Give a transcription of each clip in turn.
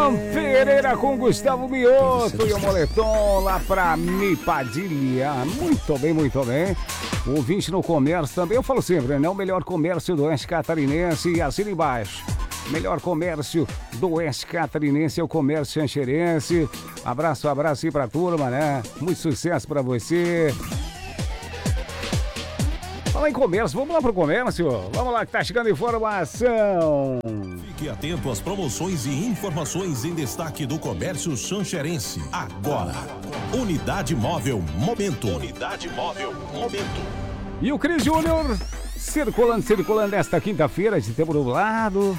William Pereira com Gustavo Mioto e o moletom lá pra Mipadilha. Muito bem, muito bem. O ouvinte no comércio também, eu falo sempre, né? O melhor comércio do Oeste Catarinense e assina embaixo. Melhor comércio do Oeste Catarinense é o comércio xanxerense. Abraço aí pra turma, né? Muito sucesso pra você. Fala em comércio, vamos lá pro comércio? Vamos lá que tá chegando informação. Fique atento às promoções e informações em destaque do comércio xanxerense. Agora, Unidade Móvel Momento. Unidade Móvel Momento. E o Cris Júnior circulando esta quinta-feira de tempo nublado.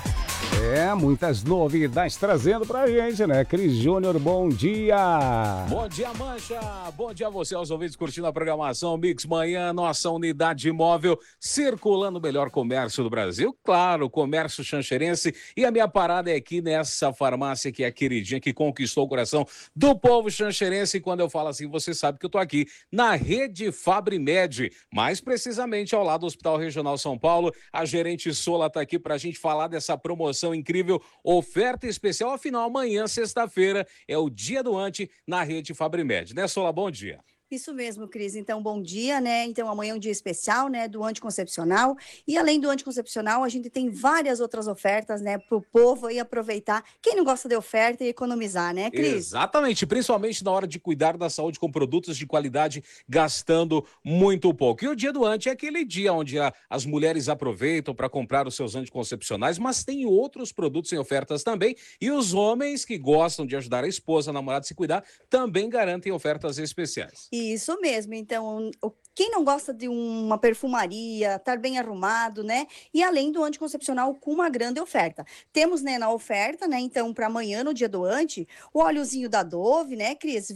Muitas novidades trazendo pra gente, né? Cris Júnior, bom dia! Bom dia, Mancha! Bom dia a você, aos ouvintes curtindo a programação Mix Manhã, nossa unidade móvel, circulando o melhor comércio do Brasil, claro, o comércio xanxerense, e a minha parada é aqui nessa farmácia que é a queridinha, que conquistou o coração do povo xanxerense, e quando eu falo assim, você sabe que eu tô aqui na Rede Fabrimed, mais precisamente ao lado do Hospital Regional São Paulo. A gerente Sola tá aqui pra gente falar dessa promoção incrível, oferta especial, afinal amanhã, sexta-feira, é o dia do Anti na Rede Fabrimed, né, Sola? Bom dia. Isso mesmo, Cris. Então, bom dia, né? Então, amanhã é um dia especial, né, do anticoncepcional. E além do anticoncepcional, a gente tem várias outras ofertas, né, para o povo aí aproveitar. Quem não gosta de oferta e economizar, né, Cris? Exatamente, principalmente na hora de cuidar da saúde com produtos de qualidade, gastando muito pouco. E o dia do anti é aquele dia onde as mulheres aproveitam para comprar os seus anticoncepcionais, mas tem outros produtos em ofertas também. E os homens que gostam de ajudar a esposa, a namorada a se cuidar, também garantem ofertas especiais. Isso mesmo. Então, quem não gosta de uma perfumaria, estar bem arrumado, né? E além do anticoncepcional com uma grande oferta. Temos, né, na oferta, né, então, para amanhã, no dia do anti, o óleozinho da Dove, né, Cris? R$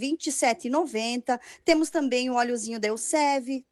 27,90. Temos também o óleozinho da Elseve, R$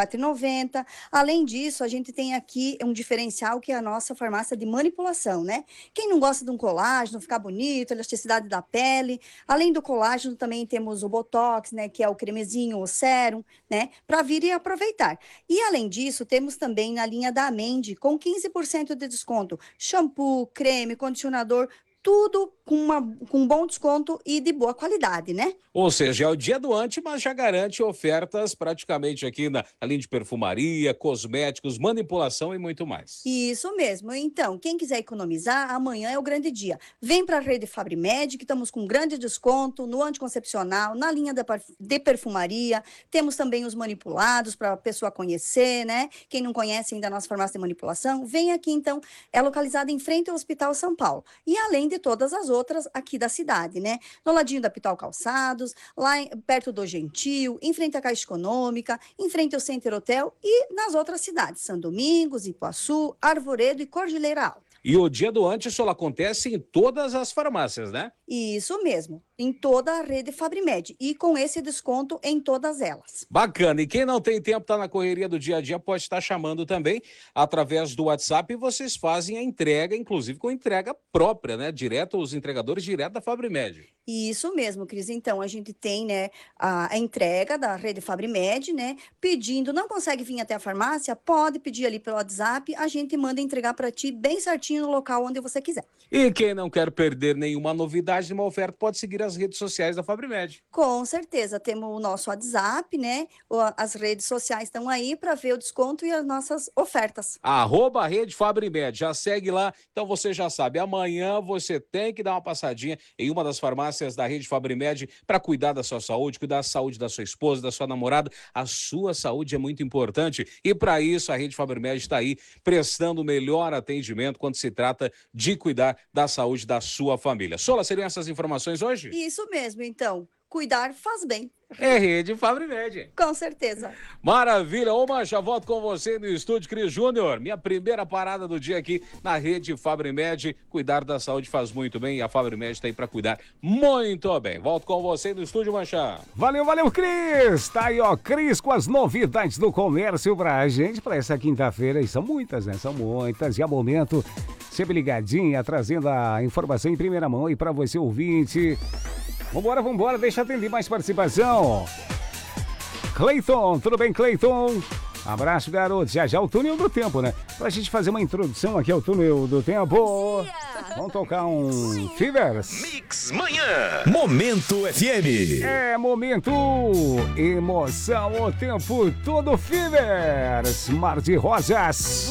34,90. Além disso, a gente tem aqui um diferencial que é a nossa farmácia de manipulação, né? Quem não gosta de um colágeno, ficar bonito, elasticidade da pele. Além do colágeno, também temos o Botox, né, que é o cremezinho, o sérum, né, para vir e aproveitar. E além disso, temos também na linha da Amende com 15% de desconto, shampoo, creme, condicionador, tudo com bom desconto e de boa qualidade, né? Ou seja, é o dia do anti, mas já garante ofertas praticamente aqui na linha de perfumaria, cosméticos, manipulação e muito mais. Isso mesmo. Então, quem quiser economizar, amanhã é o grande dia. Vem para a Rede Fabrimed, que estamos com grande desconto no anticoncepcional, na linha de perfumaria. Temos também os manipulados para a pessoa conhecer, né? Quem não conhece ainda a nossa farmácia de manipulação, vem aqui então. É localizada em frente ao Hospital São Paulo. E além de todas as outras aqui da cidade, né? No ladinho da Pitol Calçados, lá perto do Gentil, em frente à Caixa Econômica, em frente ao Center Hotel e nas outras cidades, São Domingos, Ipuaçu, Arvoredo e Cordilheira Alta. E o dia do anti só acontece em todas as farmácias, né? Isso mesmo, em toda a Rede Fabrimed e com esse desconto em todas elas. Bacana, e quem não tem tempo, tá na correria do dia a dia, pode estar chamando também através do WhatsApp e vocês fazem a entrega, inclusive com entrega própria, né? Direto, os entregadores direto da Fabrimed. Isso mesmo, Cris. Então, a gente tem, né, a entrega da Rede Fabrimed, né, pedindo, não consegue vir até a farmácia, pode pedir ali pelo WhatsApp, a gente manda entregar para ti bem certinho no local onde você quiser. E quem não quer perder nenhuma novidade, nenhuma oferta, pode seguir as redes sociais da Fabrimed. Com certeza, temos o nosso WhatsApp, né, as redes sociais estão aí para ver o desconto e as nossas ofertas. @Rede Fabrimed, já segue lá, então você já sabe, amanhã você tem que dar uma passadinha em uma das farmácias da Rede Fabrimed para cuidar da sua saúde, cuidar da saúde da sua esposa, da sua namorada. A sua saúde é muito importante e para isso a Rede Fabrimed está aí prestando o melhor atendimento quando se trata de cuidar da saúde da sua família. Sola, seriam essas informações hoje? Isso mesmo, então. Cuidar faz bem. É Rede Fabrimed. Com certeza. Maravilha. Ô, já volto com você no estúdio, Cris Júnior. Minha primeira parada do dia aqui na Rede Fabrimed. Cuidar da saúde faz muito bem e a Fabrimed está aí para cuidar muito bem. Volto com você no estúdio, Mancha. Valeu, Cris. Tá aí, ó, Cris com as novidades do comércio pra gente, pra essa quinta-feira. E são muitas, né? São muitas. E a momento, sempre ligadinha, trazendo a informação em primeira mão aí pra você, ouvinte. Vambora, deixa eu atender mais participação. Cleiton, tudo bem, Cleiton? Abraço, garoto. Já o túnel do tempo, né? Pra gente fazer uma introdução aqui ao túnel do tempo. Vamos tocar um Fivers. Mix Manhã. Momento FM. É momento. Emoção o tempo todo, Fivers. Mar de Rosas.